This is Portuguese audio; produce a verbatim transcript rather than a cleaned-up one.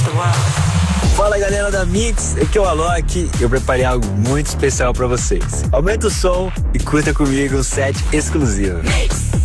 of the world. Fala galera da Mix, aqui é o Alok e eu preparei algo muito especial pra vocês. Aumenta o som e curta comigo um set exclusivo. Mix.